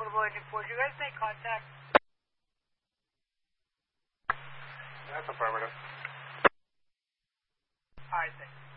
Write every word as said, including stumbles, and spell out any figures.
Boeing four, you guys make contact? That's affirmative. Alright, thanks.